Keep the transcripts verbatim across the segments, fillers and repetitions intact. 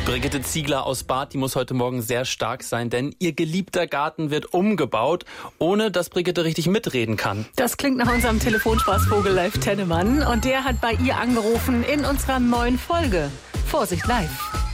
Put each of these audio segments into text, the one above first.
Brigitte Ziegler aus Barth, die muss heute Morgen sehr stark sein, denn ihr geliebter Garten wird umgebaut, ohne dass Brigitte richtig mitreden kann. Das klingt nach unserem Telefonspaßvogel Live Tennemann und der hat bei ihr angerufen in unserer neuen Folge. Vorsicht live.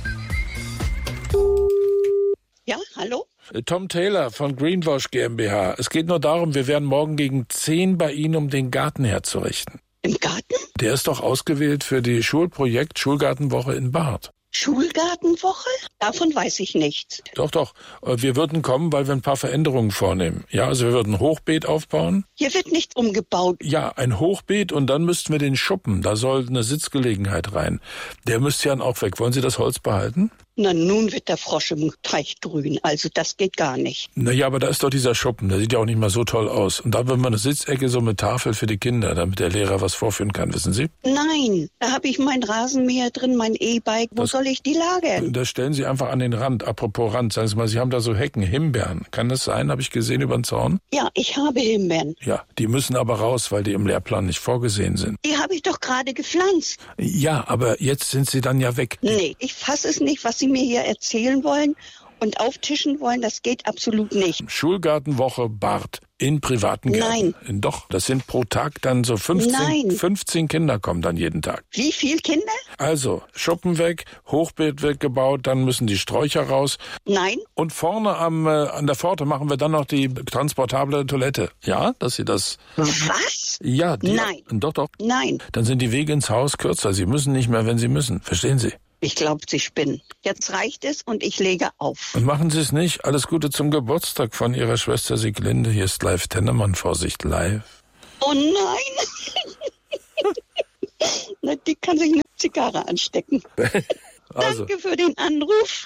Ja, hallo? Tom Taylor von Greenwash GmbH. Es geht nur darum, wir werden morgen gegen zehn bei Ihnen, um den Garten herzurichten. Im Garten? Der ist doch ausgewählt für die Schulprojekt Schulgartenwoche in Barth. Schulgartenwoche? Davon weiß ich nichts. Doch, doch. Wir würden kommen, weil wir ein paar Veränderungen vornehmen. Ja, also wir würden ein Hochbeet aufbauen. Hier wird nicht umgebaut. Ja, ein Hochbeet und dann müssten wir den Schuppen, da soll eine Sitzgelegenheit rein. Der müsste ja auch weg. Wollen Sie das Holz behalten? Na, nun wird der Frosch im Teich grün. Also das geht gar nicht. Naja, aber da ist doch dieser Schuppen. Der sieht ja auch nicht mal so toll aus. Und da würden wir eine Sitzecke, so mit Tafel für die Kinder, damit der Lehrer was vorführen kann, wissen Sie? Nein, da habe ich mein Rasenmäher drin, mein E-Bike. Wo Das- soll ich die lagern? Das stellen Sie einfach an den Rand. Apropos Rand, sagen Sie mal, Sie haben da so Hecken, Himbeeren. Kann das sein? Habe ich gesehen über den Zaun? Ja, ich habe Himbeeren. Ja, die müssen aber raus, weil die im Lehrplan nicht vorgesehen sind. Die habe ich doch gerade gepflanzt. Ja, aber jetzt sind sie dann ja weg. Nee, ich fasse es nicht, was Sie mir hier erzählen wollen und auftischen wollen. Das geht absolut nicht. Schulgartenwoche Barth in privaten Gärten. Nein. Doch, das sind pro Tag dann so fünfzehn, Nein. fünfzehn Kinder kommen dann jeden Tag. Wie viel Kinder? Also, Schuppen weg, Hochbeet wird gebaut, dann müssen die Sträucher raus. Nein. Und vorne am, äh, an der Pforte machen wir dann noch die transportable Toilette. Ja, dass Sie das... Was? Ja, die, Nein. Doch, doch. Nein. Dann sind die Wege ins Haus kürzer. Sie müssen nicht mehr, wenn Sie müssen. Verstehen Sie? Ich glaube, Sie spinnen. Jetzt reicht es und ich lege auf. Und machen Sie es nicht. Alles Gute zum Geburtstag von Ihrer Schwester Sieglinde. Hier ist Live Tennemann. Vorsicht, live. Oh nein! Na, die kann sich eine Zigarre anstecken. Also, Danke für den Anruf.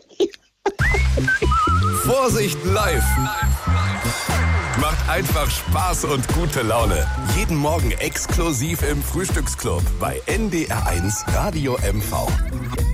Vorsicht live. Macht einfach Spaß und gute Laune. Jeden Morgen exklusiv im Frühstücksclub bei N D R eins Radio M V.